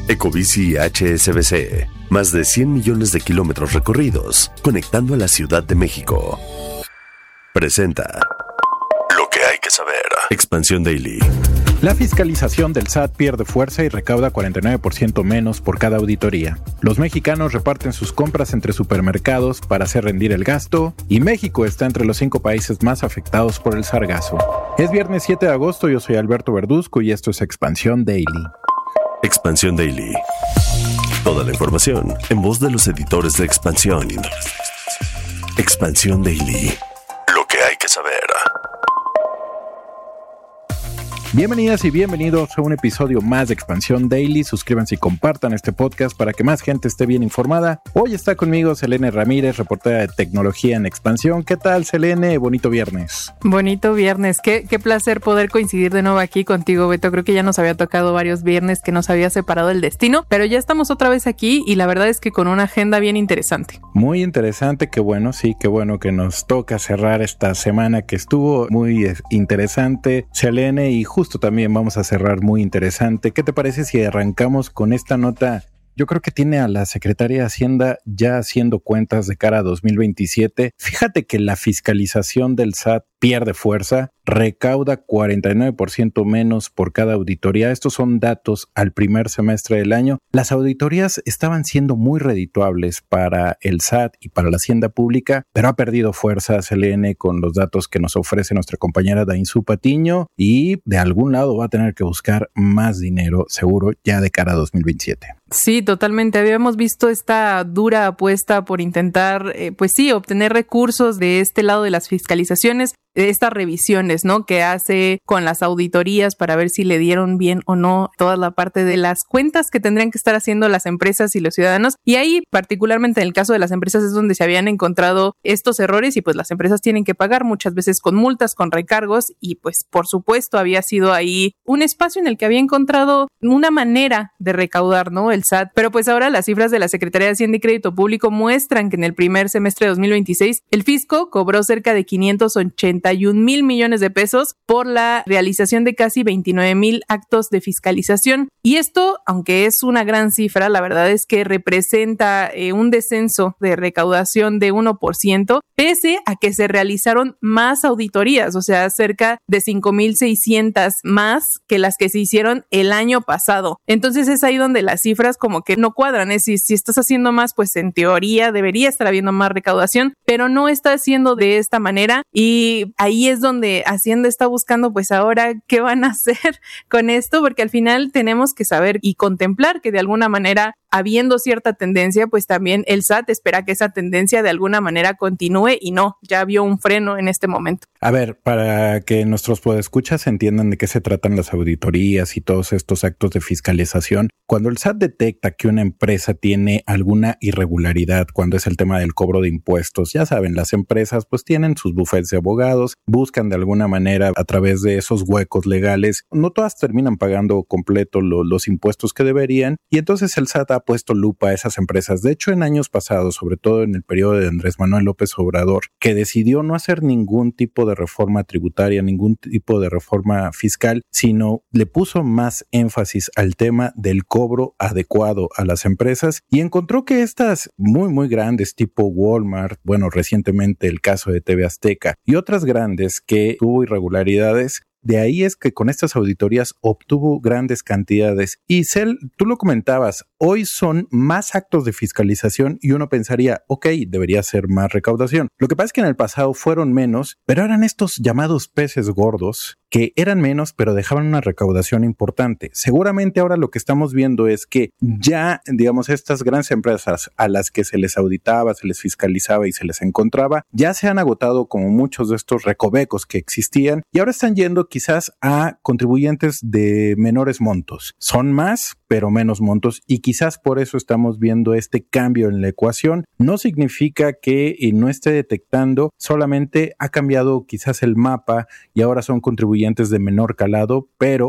Ecobici HSBC. Más de 100 millones de kilómetros recorridos, conectando a la Ciudad de México. Presenta lo que hay que saber. Expansión Daily. La fiscalización del SAT pierde fuerza y recauda 49% menos por cada auditoría. Los mexicanos reparten sus compras entre supermercados para hacer rendir el gasto y México está entre los 5 países más afectados por el sargazo. Es viernes 7 de agosto, yo soy Alberto Verduzco y esto es Expansión Daily. Expansión Daily. Toda la información en voz de los editores de Expansión. Expansión Daily. Lo que hay que saber. Bienvenidas y bienvenidos a un episodio más de Expansión Daily. Suscríbanse y compartan este podcast para que más gente esté bien informada. Hoy está conmigo Selene Ramírez, reportera de tecnología en Expansión. ¿Qué tal, Selene? Bonito viernes. Bonito viernes. Qué placer poder coincidir de nuevo aquí contigo, Beto. Creo que ya nos había tocado varios viernes que nos había separado el destino, pero ya estamos otra vez aquí y la verdad es que con una agenda bien interesante. Muy interesante, qué bueno que nos toca cerrar esta semana que estuvo muy interesante, Selene, y justo también vamos a cerrar muy interesante. ¿Qué te parece si arrancamos con esta nota? Yo creo que tiene a la Secretaría de Hacienda ya haciendo cuentas de cara a 2027. Fíjate que la fiscalización del SAT pierde fuerza, recauda 49% menos por cada auditoría. Estos son datos al primer semestre del año. Las auditorías estaban siendo muy redituables para el SAT y para la Hacienda Pública, pero ha perdido fuerza Selene con los datos que nos ofrece nuestra compañera Dainzú Patiño y de algún lado va a tener que buscar más dinero, seguro, ya de cara a 2027. Sí, totalmente. Habíamos visto esta dura apuesta por intentar, obtener recursos de este lado de las fiscalizaciones, de estas revisiones, ¿no? Que hace con las auditorías para ver si le dieron bien o no toda la parte de las cuentas que tendrían que estar haciendo las empresas y los ciudadanos. Y ahí, particularmente en el caso de las empresas, es donde se habían encontrado estos errores y pues las empresas tienen que pagar muchas veces con multas, con recargos y pues por supuesto había sido ahí un espacio en el que había encontrado una manera de recaudar, ¿no? El SAT. Pero pues ahora las cifras de la Secretaría de Hacienda y Crédito Público muestran que en el primer semestre de 2026 el fisco cobró cerca de 581 mil millones de pesos por la realización de casi 29,000 actos de fiscalización. Y esto, aunque es una gran cifra, la verdad es que representa un descenso de recaudación de 1%, pese a que se realizaron más auditorías, o sea, cerca de 5,600 más que las que se hicieron el año pasado. Entonces es ahí donde las cifras como que no cuadran. Si estás haciendo más, pues en teoría debería estar habiendo más recaudación, pero no está haciendo de esta manera y ahí es donde Hacienda está buscando pues ahora qué van a hacer con esto, porque al final tenemos que saber y contemplar que de alguna manera, habiendo cierta tendencia, pues también el SAT espera que esa tendencia de alguna manera continúe y no, ya vio un freno en este momento. A ver, para que nuestros podescuchas entiendan de qué se tratan las auditorías y todos estos actos de fiscalización, cuando el SAT detecta que una empresa tiene alguna irregularidad, cuando es el tema del cobro de impuestos, ya saben, las empresas pues tienen sus bufetes de abogados, buscan de alguna manera a través de esos huecos legales, no todas terminan pagando completo los impuestos que deberían y entonces el SAT ha puesto lupa a esas empresas. De hecho, en años pasados, sobre todo en el periodo de Andrés Manuel López Obrador, que decidió no hacer ningún tipo de reforma tributaria, ningún tipo de reforma fiscal, sino le puso más énfasis al tema del cobro adecuado a las empresas y encontró que estas muy grandes tipo Walmart, bueno, recientemente el caso de TV Azteca y otras grandes que tuvo irregularidades, de ahí es que con estas auditorías obtuvo grandes cantidades. Y Cel, tú lo comentabas, hoy son más actos de fiscalización y uno pensaría, ok, debería ser más recaudación. Lo que pasa es que en el pasado fueron menos, pero eran estos llamados peces gordos que eran menos, pero dejaban una recaudación importante. Seguramente ahora lo que estamos viendo es que ya, digamos, estas grandes empresas a las que se les auditaba, se les fiscalizaba y se les encontraba, ya se han agotado como muchos de estos recovecos que existían y ahora están yendo quizás a contribuyentes de menores montos. Son más, pero menos montos y quizás por eso estamos viendo este cambio en la ecuación. No significa que no esté detectando, solamente ha cambiado quizás el mapa y ahora son contribuyentes de menor calado, pero